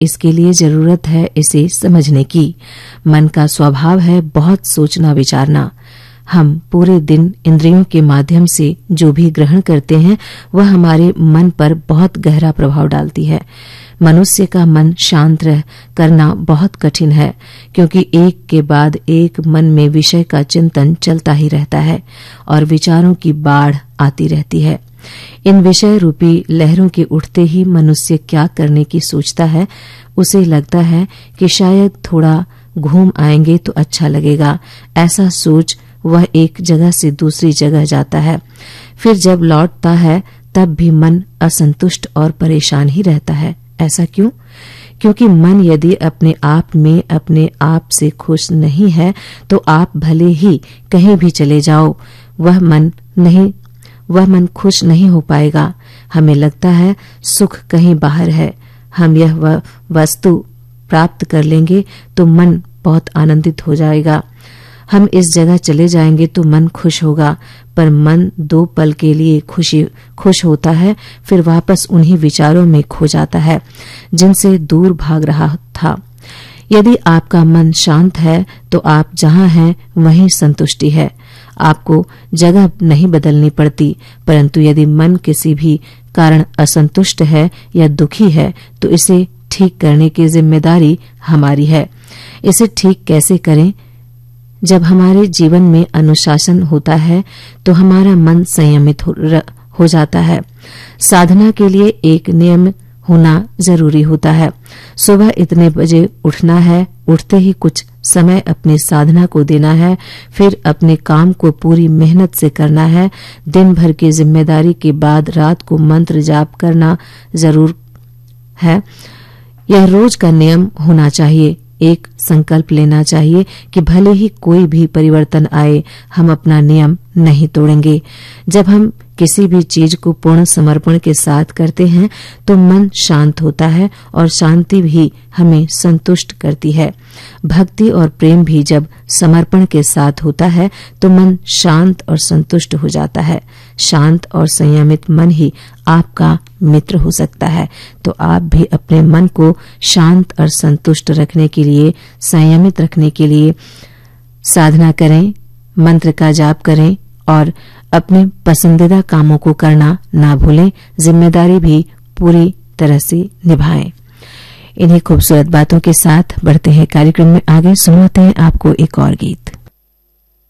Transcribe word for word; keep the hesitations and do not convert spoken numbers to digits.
इसके लिए जरूरत है इसे समझने की। मन का स्वभाव है बहुत सोचना विचारना। हम पूरे दिन इंद्रियों के माध्यम से जो भी ग्रहण करते हैं वह हमारे मन पर बहुत गहरा प्रभाव डालती है। मनुष्य का मन शांत रह करना बहुत कठिन है, क्योंकि एक के बाद एक मन में विषय का चिंतन चलता ही रहता है और विचारों की बाढ़ आती रहती है। इन विषय रूपी लहरों के उठते ही मनुष्य क्या करने की सोचता है। उसे लगता है कि शायद थोड़ा घूम आएंगे तो अच्छा लगेगा। ऐसा सोच वह एक जगह से दूसरी जगह जाता है। फिर जब लौटता है तब भी मन असंतुष्ट और परेशान ही रहता है। ऐसा क्यों? क्योंकि मन यदि अपने आप में अपने आप से खुश नहीं है तो आप भले ही कहीं भी चले जाओ, वह मन नहीं वह मन खुश नहीं हो पाएगा। हमें लगता है सुख कहीं बाहर है। हम यह वस्तु प्राप्त कर लेंगे तो मन बहुत आनंदित हो जाएगा। हम इस जगह चले जाएंगे तो मन खुश होगा, पर मन दो पल के लिए खुशी खुश होता है, फिर वापस उन्हीं विचारों में खो जाता है जिनसे दूर भाग रहा था। यदि आपका मन शांत है तो आप जहां हैं वहीं संतुष्टि है। आपको जगह नहीं बदलनी पड़ती, परंतु यदि मन किसी भी कारण असंतुष्ट है या दुखी है तो इसे ठीक करने की जिम्मेदारी हमारी है। इसे ठीक कैसे करें? जब हमारे जीवन में अनुशासन होता है तो हमारा मन संयमित हो, हो जाता है। साधना के लिए एक नियम होना जरूरी होता है। सुबह इतने बजे उठना है, उठते ही कुछ समय अपनी साधना को देना है, फिर अपने काम को पूरी मेहनत से करना है। दिन भर की जिम्मेदारी के बाद रात को मंत्र जाप करना जरूर है। यह रोज का नियम होना चाहिए। एक संकल्प लेना चाहिए कि भले ही कोई भी परिवर्तन आए, हम अपना नियम नहीं तोड़ेंगे। जब हम किसी भी चीज को पूर्ण समर्पण के साथ करते हैं तो मन शांत होता है और शांति भी हमें संतुष्ट करती है। भक्ति और प्रेम भी जब समर्पण के साथ होता है तो मन शांत और संतुष्ट हो जाता है। शांत और संयमित मन ही आपका मित्र हो सकता है। तो आप भी अपने मन को शांत और संतुष्ट रखने के लिए, संयमित रखने के लिए साधना करें, मंत्र का जाप करें और अपने पसंदीदा कामों को करना ना भूलें। जिम्मेदारी भी पूरी तरह से निभाएं। इन्हीं खूबसूरत बातों के साथ बढ़ते हैं कार्यक्रम में आगे। सुनाते हैं आपको एक और गीत।